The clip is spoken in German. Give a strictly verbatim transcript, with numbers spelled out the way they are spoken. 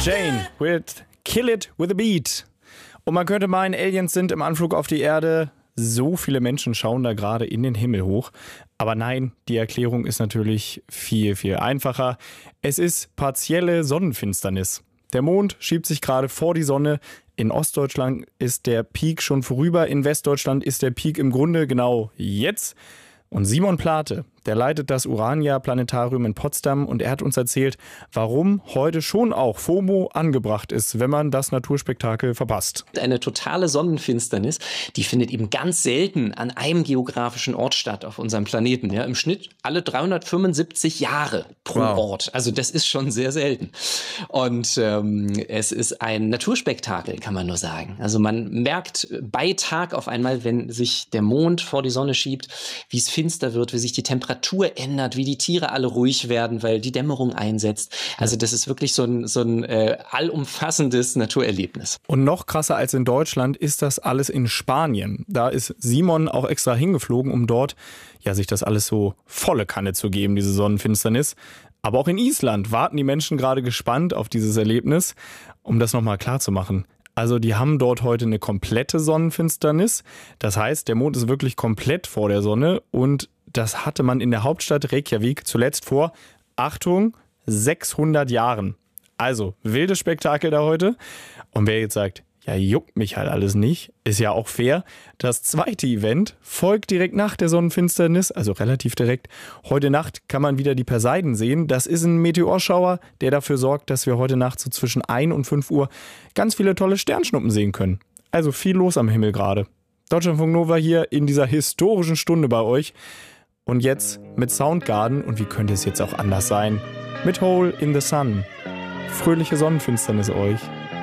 Jane with Kill It With A Beat. Und man könnte meinen, Aliens sind im Anflug auf die Erde. So viele Menschen schauen da gerade in den Himmel hoch. Aber nein, die Erklärung ist natürlich viel, viel einfacher. Es ist partielle Sonnenfinsternis. Der Mond schiebt sich gerade vor die Sonne. In Ostdeutschland ist der Peak schon vorüber. In Westdeutschland ist der Peak im Grunde genau jetzt. Und Simon Plate, der leitet das Urania-Planetarium in Potsdam und er hat uns erzählt, warum heute schon auch FOMO angebracht ist, wenn man das Naturspektakel verpasst. Eine totale Sonnenfinsternis, die findet eben ganz selten an einem geografischen Ort statt auf unserem Planeten. Ja, im Schnitt alle dreihundertfünfundsiebzig Jahre pro wow. Ort. Also das ist schon sehr selten. Und ähm, es ist ein Naturspektakel, kann man nur sagen. Also man merkt bei Tag auf einmal, wenn sich der Mond vor die Sonne schiebt, wie es finster wird, wie sich die Temperatur ändert, wie die Tiere alle ruhig werden, weil die Dämmerung einsetzt. Also das ist wirklich so ein, so ein äh, allumfassendes Naturerlebnis. Und noch krasser als in Deutschland ist das alles in Spanien. Da ist Simon auch extra hingeflogen, um dort ja sich das alles so volle Kanne zu geben, diese Sonnenfinsternis. Aber auch in Island warten die Menschen gerade gespannt auf dieses Erlebnis, um das nochmal klar zu machen. Also die haben dort heute eine komplette Sonnenfinsternis. Das heißt, der Mond ist wirklich komplett vor der Sonne und das hatte man in der Hauptstadt Reykjavik zuletzt vor, Achtung, sechshundert Jahren. Also wildes Spektakel da heute. Und wer jetzt sagt, ja juckt mich halt alles nicht, ist ja auch fair. Das zweite Event folgt direkt nach der Sonnenfinsternis, also relativ direkt. Heute Nacht kann man wieder die Perseiden sehen. Das ist ein Meteorschauer, der dafür sorgt, dass wir heute Nacht so zwischen ein und fünf Uhr ganz viele tolle Sternschnuppen sehen können. Also viel los am Himmel gerade. Deutschlandfunk Nova hier in dieser historischen Stunde bei euch. Und jetzt mit Soundgarden, und wie könnte es jetzt auch anders sein, mit Hole in the Sun. Fröhliche Sonnenfinsternis euch.